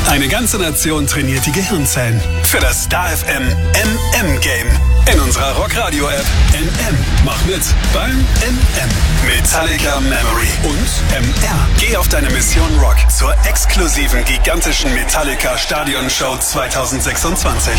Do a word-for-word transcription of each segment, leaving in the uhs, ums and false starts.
Eine ganze Nation trainiert die Gehirnzellen für das Star F M M M-Game. In unserer Rockradio-App M M. Mach mit beim M M. Metallica Memory und M R. Geh auf deine Mission Rock zur exklusiven gigantischen Metallica Stadionshow zwanzig sechsundzwanzig.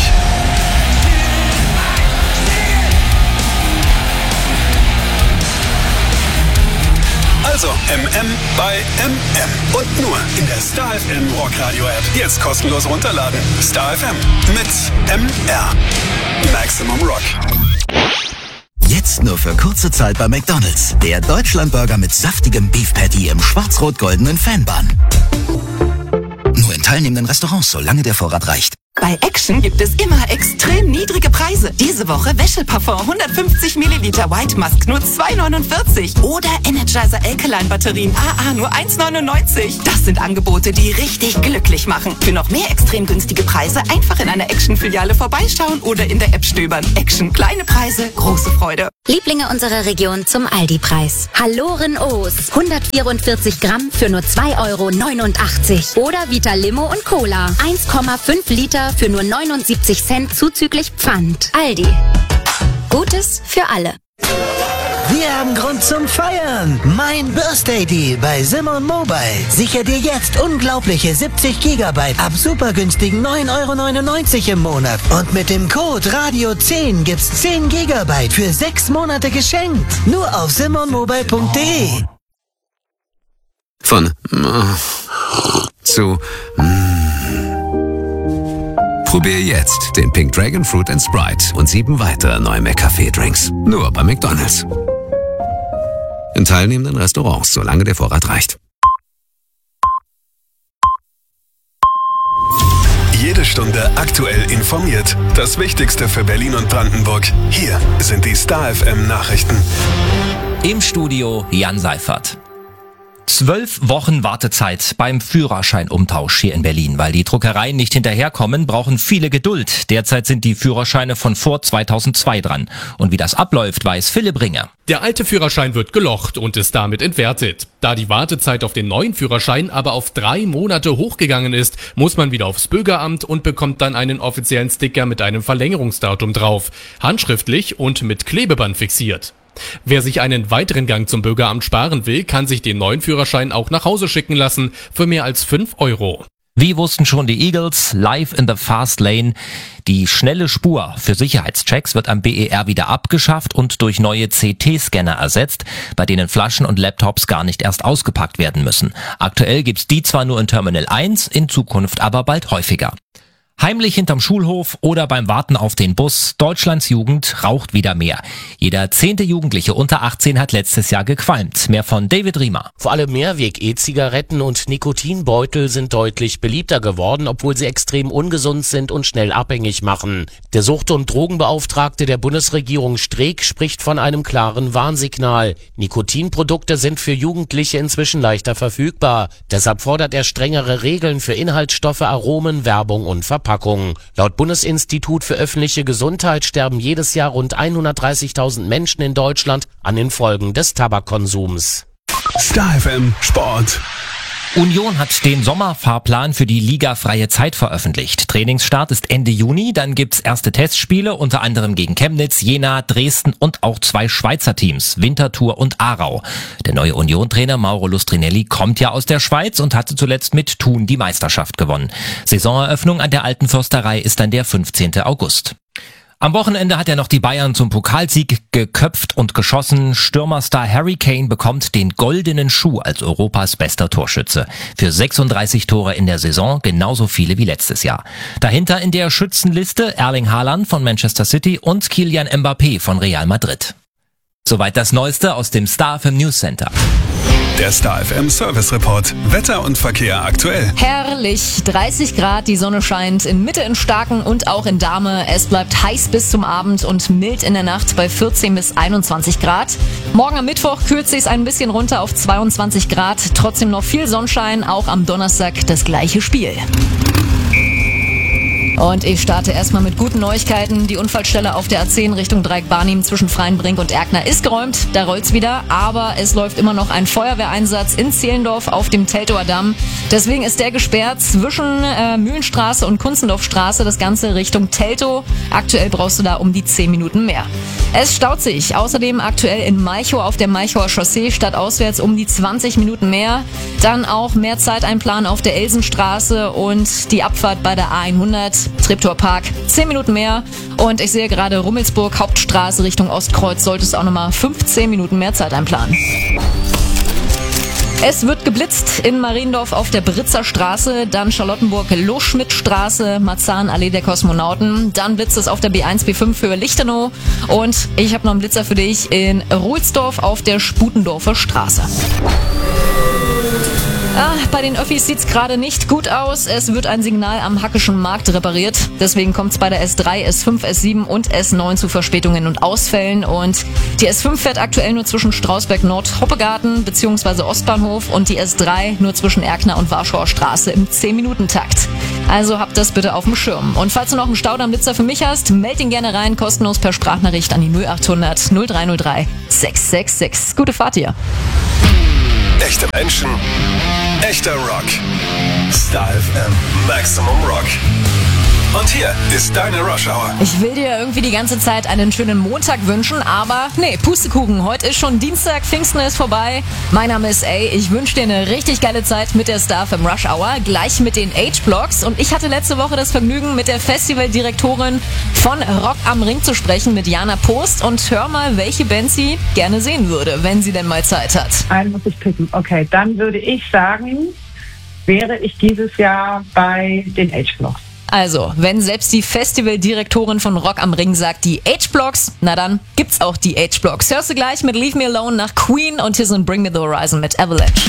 Also M M bei M M. Und nur in der Star F M Rockradio App. Jetzt kostenlos runterladen. Star F M mit M R. Maximum Rock. Jetzt nur für kurze Zeit bei McDonald's. Der Deutschlandburger mit saftigem Beef Patty im schwarz-rot-goldenen Fanbun. Nur in teilnehmenden Restaurants, solange der Vorrat reicht. Bei Action gibt es immer extrem niedrige Preise. Diese Woche Wäscheparfum hundertfünfzig Milliliter White Musk nur zwei neunundvierzig. Oder Energizer Alkaline Batterien A A nur eins neunundneunzig. Das sind Angebote, die richtig glücklich machen. Für noch mehr extrem günstige Preise einfach in einer Action-Filiale vorbeischauen oder in der App stöbern. Action, kleine Preise, große Freude. Lieblinge unserer Region zum Aldi-Preis. Halloren O's. hundertvierundvierzig Gramm für nur zwei Euro neunundachtzig. Oder Vita Limo und Cola. eins Komma fünf Liter für nur neunundsiebzig Cent zuzüglich Pfand. Aldi. Gutes für alle. Wir haben Grund zum Feiern. Mein Birthday Deal bei Simon Mobile. Sicher dir jetzt unglaubliche siebzig Gigabyte ab super günstigen neun Euro neunundneunzig im Monat. Und mit dem Code Radio zehn gibt's zehn Gigabyte für sechs Monate geschenkt. Nur auf simon mobile punkt de. Von äh, zu äh. Probier jetzt den Pink Dragon Fruit and Sprite und sieben weitere neue McCafé-Drinks. Nur bei McDonald's. In teilnehmenden Restaurants, solange der Vorrat reicht. Jede Stunde aktuell informiert. Das Wichtigste für Berlin und Brandenburg. Hier sind die Star F M Nachrichten. Im Studio Jan Seifert. Zwölf Wochen Wartezeit beim Führerscheinumtausch hier in Berlin. Weil die Druckereien nicht hinterherkommen, brauchen viele Geduld. Derzeit sind die Führerscheine von vor zweitausendzwei dran. Und wie das abläuft, weiß Philipp Ringer. Der alte Führerschein wird gelocht und ist damit entwertet. Da die Wartezeit auf den neuen Führerschein aber auf drei Monate hochgegangen ist, muss man wieder aufs Bürgeramt und bekommt dann einen offiziellen Sticker mit einem Verlängerungsdatum drauf. Handschriftlich und mit Klebeband fixiert. Wer sich einen weiteren Gang zum Bürgeramt sparen will, kann sich den neuen Führerschein auch nach Hause schicken lassen für mehr als fünf Euro. Wie wussten schon die Eagles, live in the fast lane. Die schnelle Spur für Sicherheitschecks wird am B E R wieder abgeschafft und durch neue C T-Scanner ersetzt, bei denen Flaschen und Laptops gar nicht erst ausgepackt werden müssen. Aktuell gibt's die zwar nur in Terminal eins, in Zukunft aber bald häufiger. Heimlich hinterm Schulhof oder beim Warten auf den Bus. Deutschlands Jugend raucht wieder mehr. Jeder zehnte Jugendliche unter achtzehn hat letztes Jahr gequalmt. Mehr von David Riemer. Vor allem Mehrweg-E-Zigaretten und Nikotinbeutel sind deutlich beliebter geworden, obwohl sie extrem ungesund sind und schnell abhängig machen. Der Sucht- und Drogenbeauftragte der Bundesregierung Streeck spricht von einem klaren Warnsignal. Nikotinprodukte sind für Jugendliche inzwischen leichter verfügbar. Deshalb fordert er strengere Regeln für Inhaltsstoffe, Aromen, Werbung und Verpackung. Laut Bundesinstitut für öffentliche Gesundheit sterben jedes Jahr rund hundertdreißigtausend Menschen in Deutschland an den Folgen des Tabakkonsums. Star F M Sport. Union hat den Sommerfahrplan für die ligafreie Zeit veröffentlicht. Trainingsstart ist Ende Juni, dann gibt's erste Testspiele, unter anderem gegen Chemnitz, Jena, Dresden und auch zwei Schweizer Teams, Winterthur und Aarau. Der neue Union-Trainer Mauro Lustrinelli kommt ja aus der Schweiz und hatte zuletzt mit Thun die Meisterschaft gewonnen. Saisoneröffnung an der Alten Försterei ist dann der fünfzehnten August. Am Wochenende hat er noch die Bayern zum Pokalsieg geköpft und geschossen. Stürmerstar Harry Kane bekommt den goldenen Schuh als Europas bester Torschütze. Für sechsunddreißig Tore in der Saison, genauso viele wie letztes Jahr. Dahinter in der Schützenliste Erling Haaland von Manchester City und Kylian Mbappé von Real Madrid. Soweit das Neueste aus dem Star F M News Center. Der Star F M Service Report. Wetter und Verkehr aktuell. Herrlich. dreißig Grad, die Sonne scheint. In Mitte, in Starken und auch in Dahme. Es bleibt heiß bis zum Abend und mild in der Nacht bei vierzehn bis einundzwanzig Grad. Morgen am Mittwoch kühlt sich ein bisschen runter auf zweiundzwanzig Grad. Trotzdem noch viel Sonnenschein. Auch am Donnerstag das gleiche Spiel. Und ich starte erstmal mit guten Neuigkeiten. Die Unfallstelle auf der A zehn Richtung Dreieck Barnim zwischen Freienbrink und Erkner ist geräumt. Da rollt's wieder, aber es läuft immer noch ein Feuerwehreinsatz in Zehlendorf auf dem Teltower Damm. Deswegen ist der gesperrt zwischen äh, Mühlenstraße und Kunzendorfstraße, das Ganze Richtung Teltow. Aktuell brauchst du da um die zehn Minuten mehr. Es staut sich außerdem aktuell in Malchow auf der Malchower Chaussee stadtauswärts um die zwanzig Minuten mehr. Dann auch mehr Zeit einplanen auf der Elsenstraße und die Abfahrt bei der A hundert, Treptower Park, zehn Minuten mehr. Und ich sehe gerade Rummelsburg, Hauptstraße Richtung Ostkreuz, solltest du auch nochmal fünfzehn Minuten mehr Zeit einplanen. Es wird geblitzt in Mariendorf auf der Britzer Straße, dann Charlottenburg-Loschmidt-Straße, Marzahn-Allee der Kosmonauten, dann blitzt es auf der B eins B fünf Höhe Lichtenau und ich habe noch einen Blitzer für dich in Ruhlsdorf auf der Sputendorfer Straße. Ah, bei den Öffis sieht's gerade nicht gut aus. Es wird ein Signal am Hackischen Markt repariert. Deswegen kommt's bei der S drei, S fünf, S sieben und S neun zu Verspätungen und Ausfällen. Und die S fünf fährt aktuell nur zwischen Strausberg Nord, Hoppegarten bzw. Ostbahnhof und die S drei nur zwischen Erkner und Warschauer Straße im zehn Minuten Takt. Also habt das bitte auf dem Schirm. Und falls du noch einen Staudammblitzer für mich hast, meld ihn gerne rein, kostenlos per Sprachnachricht an die null achthundert null drei null drei sechs sechs sechs. Gute Fahrt dir. Echte Menschen, echter Rock. Star F M Maximum Rock. Und hier ist deine Rush Hour. Ich will dir irgendwie die ganze Zeit einen schönen Montag wünschen, aber nee, Pustekuchen. Heute ist schon Dienstag, Pfingsten ist vorbei. Mein Name ist A. Ich wünsche dir eine richtig geile Zeit mit der Star F M Rush Hour, gleich mit den H-Blocks. Und ich hatte letzte Woche das Vergnügen, mit der Festivaldirektorin von Rock am Ring zu sprechen, mit Jana Post. Und hör mal, welche Band sie gerne sehen würde, wenn sie denn mal Zeit hat. Einen muss ich picken. Okay, dann würde ich sagen, wäre ich dieses Jahr bei den H-Blocks. Also, wenn selbst die Festivaldirektorin von Rock am Ring sagt, die H-Blocks, na dann gibt's auch die H-Blocks. Hörst du gleich mit Leave Me Alone nach Queen und hier sind Bring Me the Horizon mit Avalanche.